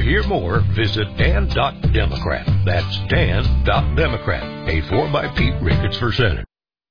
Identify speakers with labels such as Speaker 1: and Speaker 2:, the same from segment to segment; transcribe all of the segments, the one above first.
Speaker 1: hear more, visit Dan.Democrat. That's Dan.Democrat. Paid for by Pete Ricketts for Senate.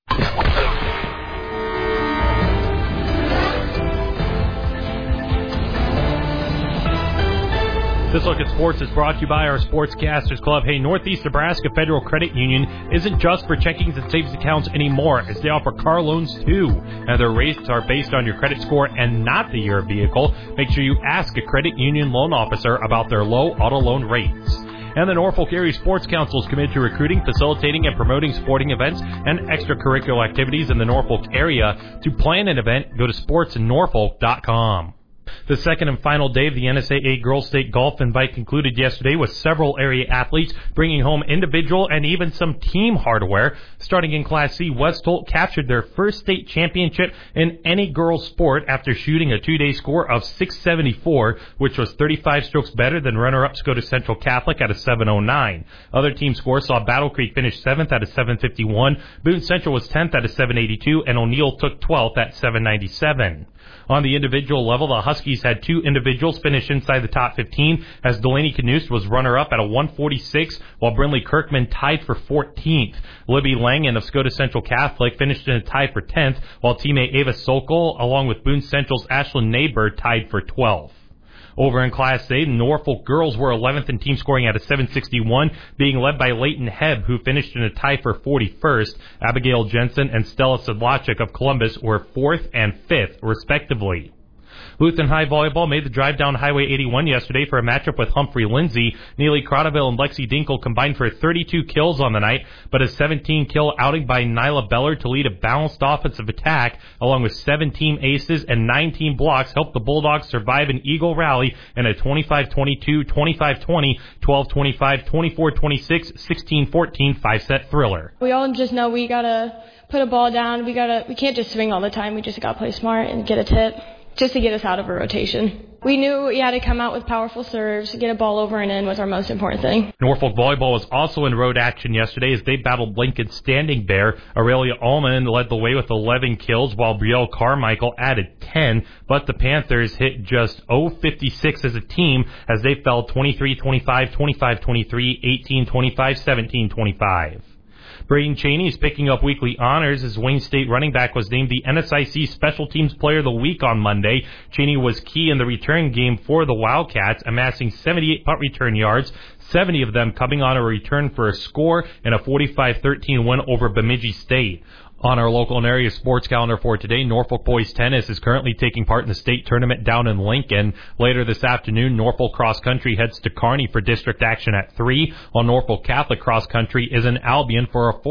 Speaker 2: This Look at Sports is brought to you by our Sportscasters Club. Hey, Northeast Nebraska Federal Credit Union isn't just for checkings and savings accounts anymore, as they offer car loans too. And their rates are based on your credit score and not the year of vehicle. Make sure you ask a credit union loan officer about their low auto loan rates. And the Norfolk Area Sports Council is committed to recruiting, facilitating, and promoting sporting events and extracurricular activities in the Norfolk area. To plan an event, go to sportsnorfolk.com. The second and final day of the NSAA Girls State Golf Invite concluded yesterday with several area athletes bringing home individual and even some team hardware. Starting in Class C, West Holt captured their first state championship in any girls sport after shooting a two-day score of 674, which was 35 strokes better than runner-up Scotus Central Catholic at a 709. Other team scores saw Battle Creek finish 7th at a 751, Boone Central was 10th at a 782, and O'Neill took 12th at 797. On the individual level, the Huskies had two individuals finish inside the top 15 as Delaney Knust was runner-up at a 146, while Brinley Kirkman tied for 14th. Libby Langen of Scotus Central Catholic finished in a tie for 10th, while teammate Ava Sokol, along with Boone Central's Ashlyn Neighbor, tied for 12th. Over in Class A, the Norfolk girls were 11th in team scoring at a 761, being led by Leighton Hebb, who finished in a tie for 41st. Abigail Jensen and Stella Sedlacek of Columbus were 4th and 5th, respectively. Lutheran High Volleyball made the drive down Highway 81 yesterday for a matchup with Humphrey Lindsay. Neely Cronaville and Lexi Dinkle combined for 32 kills on the night, but a 17-kill outing by Nyla Beller to lead a balanced offensive attack, along with 7 team aces and 9 team blocks, helped the Bulldogs survive an Eagle rally in a 25-22, 25-20, 12-25, 24-26, 16-14 5-set thriller.
Speaker 3: We all just know we gotta put a ball down. We can't just swing all the time. We just gotta play smart and get a tip, just to get us out of a rotation. We knew we had to come out with powerful serves. Get a ball over and in was our most important thing.
Speaker 2: Norfolk Volleyball was also in road action yesterday as they battled Lincoln Standing Bear. Aurelia Allman led the way with 11 kills, while Brielle Carmichael added 10, but the Panthers hit just 0-56 as a team as they fell 23-25, 25-23, 18-25, 17-25. Braden Cheney is picking up weekly honors as Wayne State running back was named the NSIC Special Teams Player of the Week on Monday. Cheney was key in the return game for the Wildcats, amassing 78 punt return yards, 70 of them coming on a return for a score and a 45-13 win over Bemidji State. On our local and area sports calendar for today, Norfolk Boys Tennis is currently taking part in the state tournament down in Lincoln. Later this afternoon, Norfolk Cross Country heads to Kearney for district action at 3, while Norfolk Catholic Cross Country is in Albion for a